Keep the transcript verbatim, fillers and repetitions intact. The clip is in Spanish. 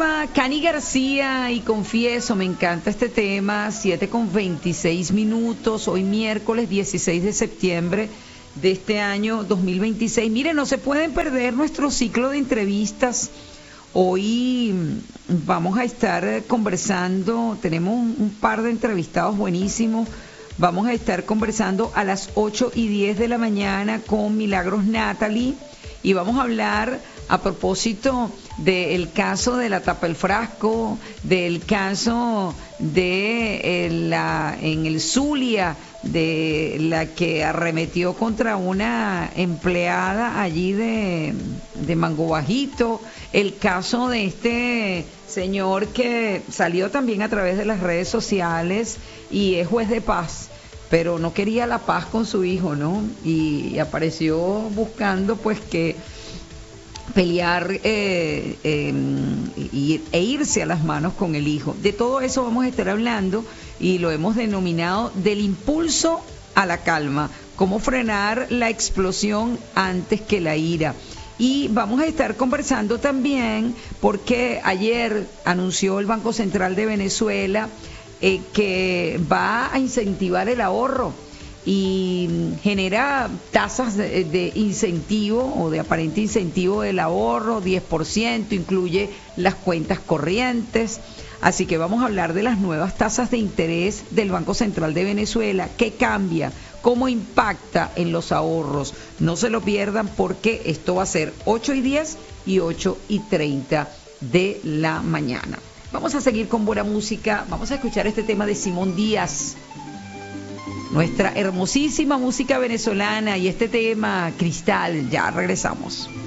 tema, Cani García y Confieso, me encanta este tema, siete con veintiséis minutos, hoy miércoles dieciséis de septiembre de este año dos mil veintiséis. Miren, no se pueden perder nuestro ciclo de entrevistas. Hoy vamos a estar conversando, tenemos un, un par de entrevistados buenísimos. Vamos a estar conversando a las ocho y diez de la mañana con Milagros Natalie y vamos a hablar a propósito del caso de la tapa el frasco, del caso de eh, la en el Zulia, de la que arremetió contra una empleada allí de, de Mango Bajito, el caso de este señor que salió también a través de las redes sociales y es juez de paz, pero no quería la paz con su hijo, ¿no? Y, y apareció buscando pues que pelear eh, eh, y, e irse a las manos con el hijo. De todo eso vamos a estar hablando y lo hemos denominado del impulso a la calma, cómo frenar la explosión antes que la ira. Y vamos a estar conversando también porque ayer anunció el Banco Central de Venezuela eh, que va a incentivar el ahorro y genera tasas de, de incentivo o de aparente incentivo del ahorro, diez por ciento, incluye las cuentas corrientes. Así que vamos a hablar de las nuevas tasas de interés del Banco Central de Venezuela, qué cambia, cómo impacta en los ahorros. No se lo pierdan porque esto va a ser ocho y diez y ocho y treinta de la mañana. Vamos a seguir con buena música, vamos a escuchar este tema de Simón Díaz, nuestra hermosísima música venezolana, y este tema Cristal. Ya regresamos.